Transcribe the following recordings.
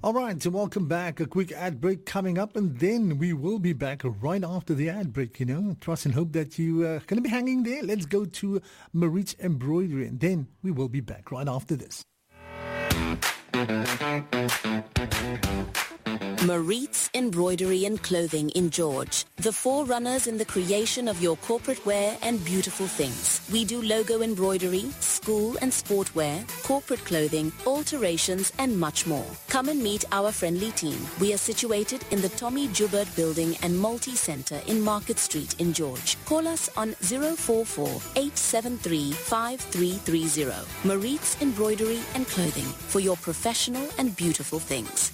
All right, so welcome back. A quick ad break coming up, and then we will be back right after the ad break, Trust and hope that you are going to be hanging there. Let's go to Marit's Embroidery, and then we will be back right after this. Marit's Embroidery and Clothing in George, the forerunners in the creation of your corporate wear and beautiful things. We do logo embroidery, school and sport wear, corporate clothing, alterations and much more. Come and meet our friendly team. We are situated in the Tommy Joubert Building and Multi-Centre in Market Street in George. Call us on 044-873-5330. Marit's Embroidery and Clothing for your professional and beautiful things.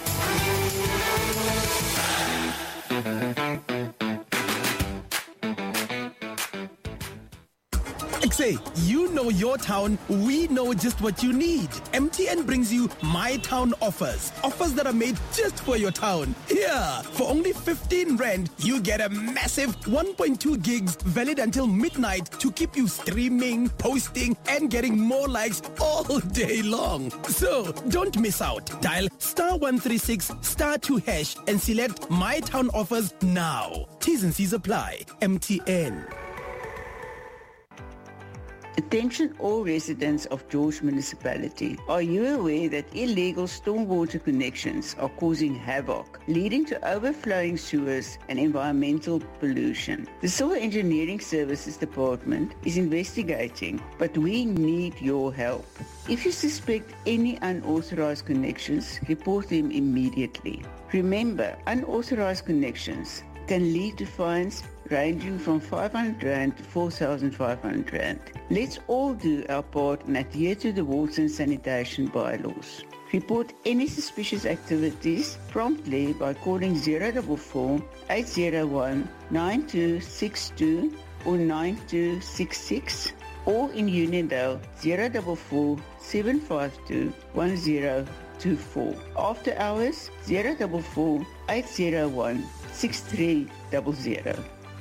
Say, you know your town, we know just what you need. MTN brings you My Town offers. Offers that are made just for your town. Here, for only 15 Rand, you get a massive 1.2 gigs valid until midnight to keep you streaming, posting, and getting more likes all day long. So, don't miss out. Dial *136 *2# and select My Town offers now. T's and C's apply. MTN. Attention all residents of George Municipality. Are you aware that illegal stormwater connections are causing havoc, leading to overflowing sewers and environmental pollution? The Civil Engineering Services Department is investigating, but we need your help. If you suspect any unauthorized connections, report them immediately. Remember, unauthorized connections can lead to fines ranging from 500 Rand to 4,500 Rand. Let's all do our part and adhere to the water and sanitation bylaws. Report any suspicious activities promptly by calling 044-801-9262 or 9266 or in Uniondale 044-752-1024. After hours 044-801-6300.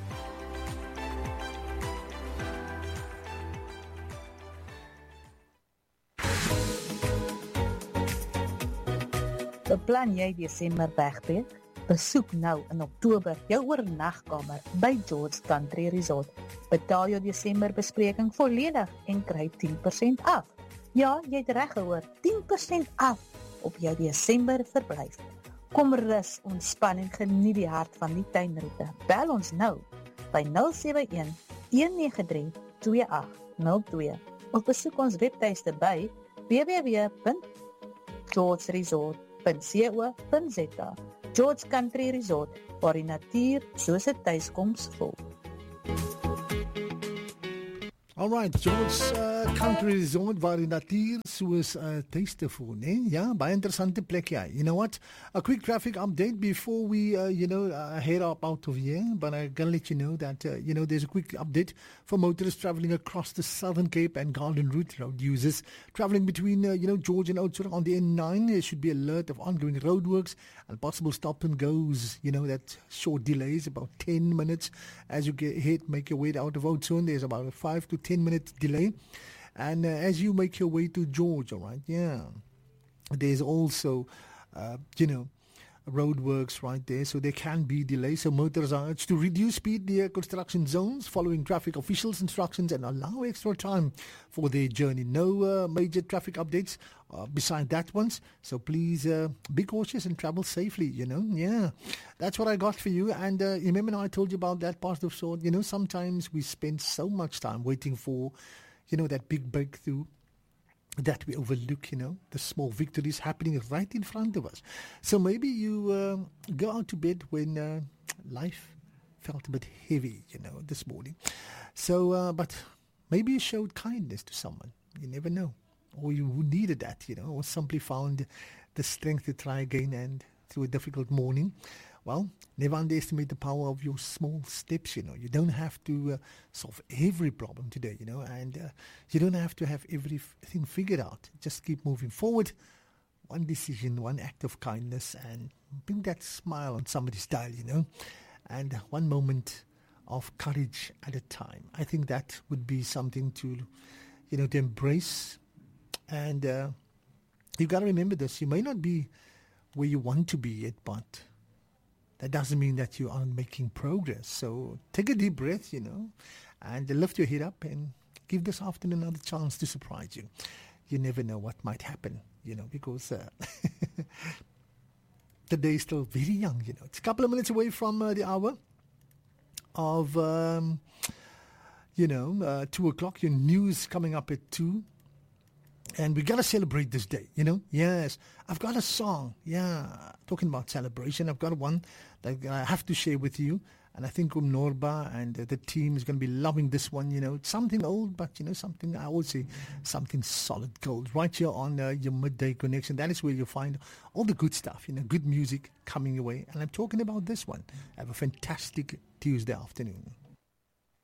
Beplan jy Desember wegbreek? Besoek nou in Oktober jou oornagkamer by George Country Resort. Betaal jou Desember bespreking volledig en kry 10% af. Ja, jy het reg gehoor, 10% af op jou Desember verblyf. Kom rus, ontspan en geniet die hart van die tuinroete. Bel ons nou by 071 193 2802 of besoek ons webtuiste by www.georgeresort.co.za. George Country Resort, waar die natuur soos 'n tuiskoms voel. Alright, George Country Resort waar die natuur soos tuis te voel, né? Ja, baie interessante plek, ja. You know what? A quick traffic update before we, head up out of here. But I'm going to let you know that, there's a quick update for motorists traveling across the Southern Cape and Garden Route road users. Traveling between, George and Oudtshoorn on the N9, there should be alert of ongoing roadworks and possible stop and goes. That short delays, about 10 minutes as you make your way out of Oudtshoorn. There's about a 5 to 10 minute delay. And as you make your way to George, all right, yeah, there's also, roadworks right there, so there can be delays. So motorists are urged to reduce speed near construction zones following traffic officials' instructions and allow extra time for their journey. No major traffic updates beside that ones. So please be cautious and travel safely, Yeah, that's what I got for you. And remember I told you about that positive sort. Sometimes we spend so much time waiting for, that big breakthrough that we overlook, the small victories happening right in front of us. So maybe you go out to bed when life felt a bit heavy, this morning. So, but maybe you showed kindness to someone. You never know. Or you needed that, or simply found the strength to try again and through a difficult morning. Well, never underestimate the power of your small steps, You don't have to solve every problem today, and you don't have to have everything figured out. Just keep moving forward. One decision, one act of kindness, and bring that smile on somebody's dial, and one moment of courage at a time. I think that would be something to, to embrace. And you've got to remember this. You may not be where you want to be yet, but that doesn't mean that you aren't making progress. So take a deep breath, and lift your head up and give this afternoon another chance to surprise you. You never know what might happen, because the day is still very young, It's a couple of minutes away from the hour of, 2 o'clock. Your news coming up at 2. And we got to celebrate this day, Yes, I've got a song. Yeah, talking about celebration. I've got one that I have to share with you. And I think Norba and the team is going to be loving this one, It's something old, but, something, I always say, something solid gold. Right here on your Midday Connection. That is where you'll find all the good stuff, good music coming your way. And I'm talking about this one. Have a fantastic Tuesday afternoon.